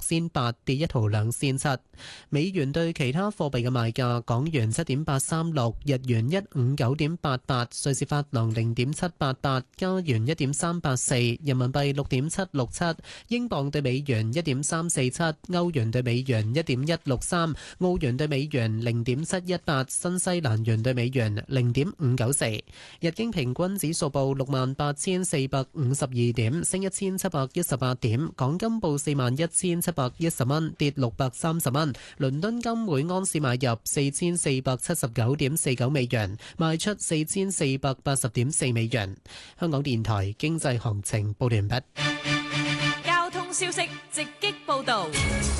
仙八，跌1毫2仙7。美元對其他貨幣嘅賣價：港元7.836，日元159.88，瑞士法郎0.788，加元1.384，人民幣6.767，英鎊對美元1.347，歐元對美元1.163，澳元對美元0.718，新西蘭元對美元0.594。日經平均指數報68,452點，升1718點。港金報41,710蚊，跌630蚊。倫敦金每盎司買入4479.49美元，賣出4480.4美元。香港電台經濟行情報完畢。 交通消息直擊報道。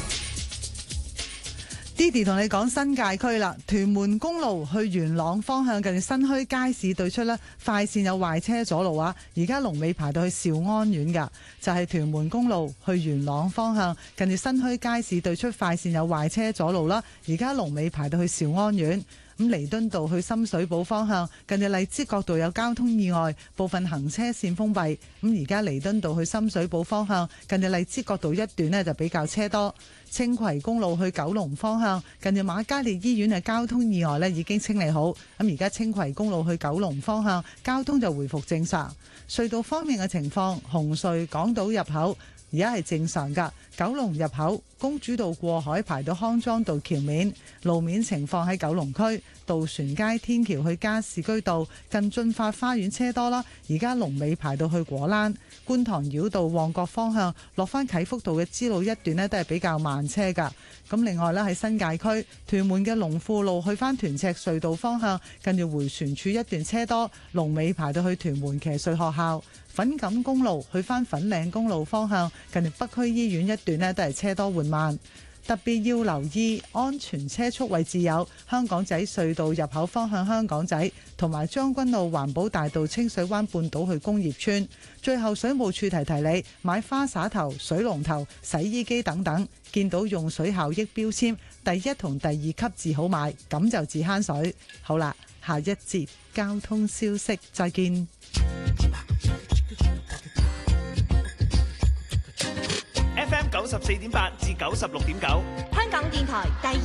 Didi 同你講新界區啦，屯門公路去元朗方向近住新墟街市對出呢，快線有壞車阻路啊！而家龍尾排到去兆安苑噶，就係屯門公路去元朗方向近住新墟街市對出快線有壞車阻路啦，而家龍尾排到去兆安苑。咁彌敦道去深水埗方向近住荔枝角道有交通意外，部分行車線封閉。咁而家彌敦道去深水埗方向近住荔枝角道一段呢就比較車多。青葵公路去九龍方向近住瑪嘉烈醫院嘅交通意外呢已經清理好。咁而家青葵公路去九龍方向交通就回復正常。隧道方面嘅情況，紅隧港島入口而家係正常㗎，九龍入口公主道過海排到康莊道橋面。路面情況喺九龍區渡船街天橋去加士居道近駿發花園車多啦，而家龍尾排到去果欄。觀塘繞道旺角方向落返啟福道嘅支路一段呢都係比較慢車㗎。咁另外咧喺新界區屯門嘅龍富路去返屯赤隧道方向近住迴旋處一段車多，龍尾排到去屯門騎術學校。粉錦公路去返粉嶺公路方向近住北區醫院一段呢都係車多緩慢。特別要留意安全車速位置有香港仔隧道入口方向香港仔，同埋將軍澳環保大道清水灣半島去工業村。最後水務署提提你，買花灑頭、水龍頭、洗衣機等等，見到用水效益標籤第一同第二級字好買，咁就自慳水。好啦，下一節交通消息再見。 FM 94.8至96.9， 香港電台第